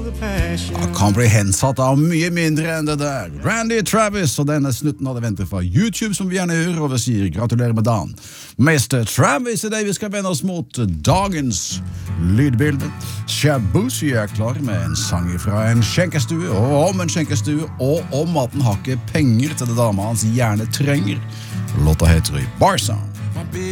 Han kan bli hensatt av mye mindre enn det der. Randy Travis, og denne snutten hadde ventet fra YouTube, som vi gjerne hører, og vi sier gratulerer med dagen. Mester Travis er det vi skal vende oss mot dagens lydbilde. Shabuzi er klar med en sang fra en skjenkestue, og om en skjenkestue, og om at han har ikke penger til det dama hans gjerne trenger. Låta heter Bar Sound.